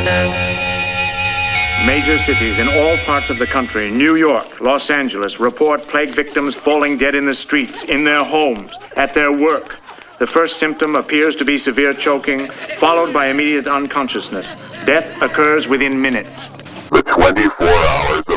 Major cities in all parts of the country, New York, Los Angeles, report plague victims falling dead in the streets, in their homes, at their work. The first symptom appears to be severe choking, followed by immediate unconsciousness. Death occurs within minutes. The 24 hours